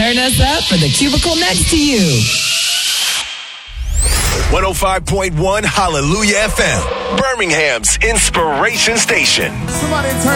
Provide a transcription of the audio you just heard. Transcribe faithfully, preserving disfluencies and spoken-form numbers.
Turn us up for the cubicle next to you. one oh five point one Hallelujah F M, Birmingham's inspiration station. Somebody turn